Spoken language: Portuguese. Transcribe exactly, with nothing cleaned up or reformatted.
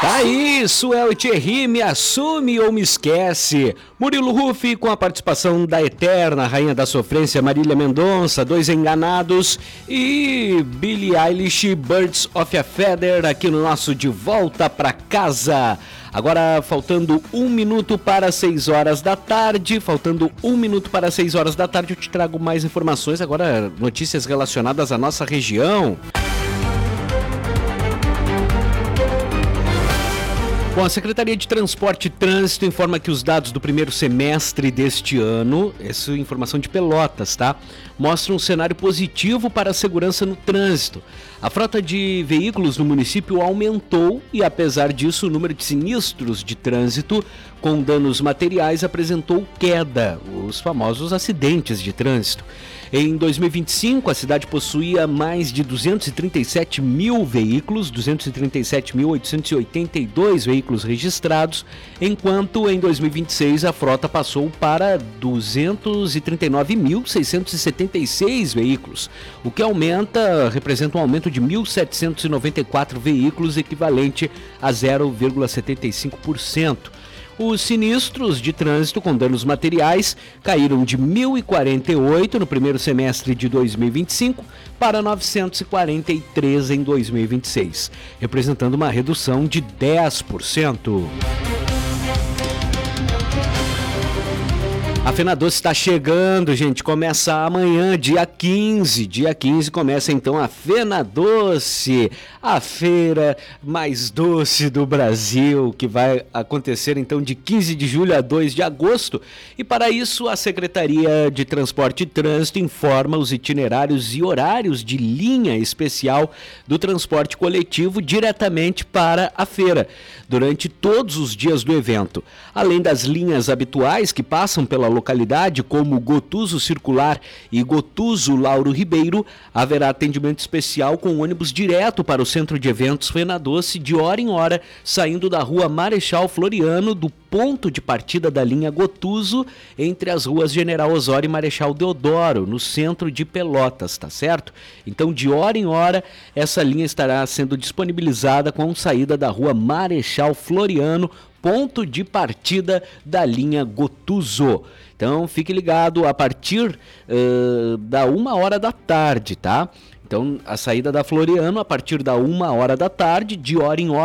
Tá aí, Suel e Thierry, me assume ou me esquece. Murilo Huff com a participação da eterna rainha da sofrência Marília Mendonça, Dois Enganados, e Billie Eilish, Birds of a Feather, aqui no nosso De Volta Pra Casa. Agora faltando um minuto para seis horas da tarde, faltando um minuto para seis horas da tarde, eu te trago mais informações, agora notícias relacionadas à nossa região. Bom, a Secretaria de Transporte e Trânsito informa que os dados do primeiro semestre deste ano, essa é informação de Pelotas, tá? Mostram um cenário positivo para a segurança no trânsito. A frota de veículos no município aumentou e, apesar disso, o número de sinistros de trânsito com danos materiais apresentou queda, os famosos acidentes de trânsito. Em dois mil e vinte e cinco, a cidade possuía mais de duzentos e trinta e sete mil veículos, duzentos e trinta e sete mil oitocentos e oitenta e dois veículos registrados, enquanto em dois mil e vinte e seis a frota passou para duzentos e trinta e nove mil seiscentos e setenta e seis veículos, o que aumenta, representa um aumento de mil setecentos e noventa e quatro veículos, equivalente a zero vírgula setenta e cinco por cento. Os sinistros de trânsito com danos materiais caíram de mil e quarenta e oito no primeiro semestre de dois mil e vinte e cinco para novecentos e quarenta e três em dois mil e vinte e seis, representando uma redução de dez por cento. A FenaDoce está chegando, gente, começa amanhã, dia quinze, dia quinze começa então a FenaDoce, a feira mais doce do Brasil, que vai acontecer então de quinze de julho a dois de agosto, e para isso a Secretaria de Transporte e Trânsito informa os itinerários e horários de linha especial do transporte coletivo diretamente para a feira, durante todos os dias do evento, além das linhas habituais que passam pela localidade, como Gotuso Circular e Gotuso Lauro Ribeiro, haverá atendimento especial com ônibus direto para o Centro de Eventos FenaDoce de hora em hora, saindo da rua Marechal Floriano, do ponto de partida da linha Gotuso, entre as ruas General Osório e Marechal Deodoro, no centro de Pelotas, tá certo? Então, de hora em hora, essa linha estará sendo disponibilizada com saída da rua Marechal Floriano, ponto de partida da linha Gotuso. Então, fique ligado a partir uh, da uma hora da tarde, tá? Então, a saída da Floriano a partir da uma hora da tarde, de hora em hora.